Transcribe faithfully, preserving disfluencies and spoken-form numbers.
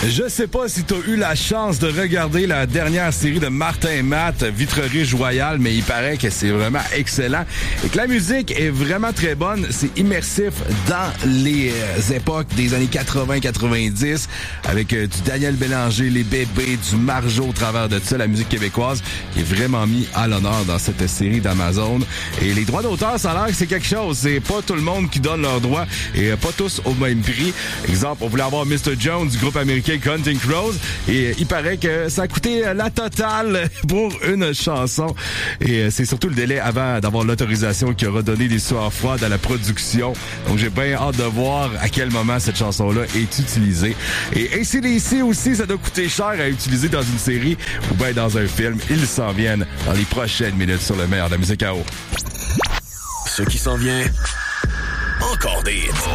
Je sais pas si t'as eu la chance de regarder la dernière série de Martin et Matt, Vitrerie Royale, mais il paraît que c'est vraiment excellent et que la musique est vraiment très bonne. C'est immersif dans les euh, époques des années quatre-vingts quatre-vingt-dix avec euh, du Daniel Bélanger, les bébés, du Marjo au travers de ça, la musique québécoise qui est vraiment mis à l'honneur dans cette série d'Amazon. Et les droits d'auteur, ça a l'air que c'est quelque chose. C'est pas tout le monde qui donne leurs droits et euh, pas tous au même prix. Exemple, on voulait avoir mister Jones du groupe américain Counting Crows et il paraît que ça a coûté la totale pour une chanson et c'est surtout le délai avant d'avoir l'autorisation qui aura donné des sueurs froides à la production. Donc j'ai bien hâte de voir à quel moment cette chanson-là est utilisée. Et A C D C aussi, ça doit coûter cher à utiliser dans une série ou bien dans un film. Ils s'en viennent dans les prochaines minutes sur le meilleur de la musique à eau. Ce qui s'en vient, encore des hits.